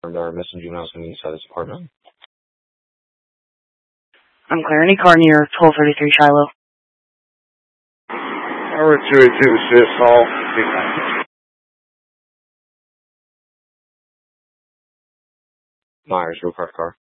Our missing juveniles going to be inside this apartment. I'm clear. Any car near 1233 Shiloh? Number 282, assist all. Myers, real parked car.